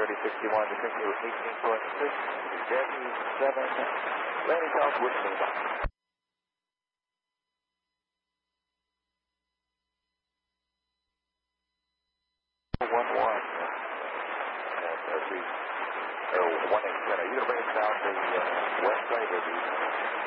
3061 to continue 18.6, Jackie 7, landing south, wind standby. 11, and 18, are you going to bring us down the west side of the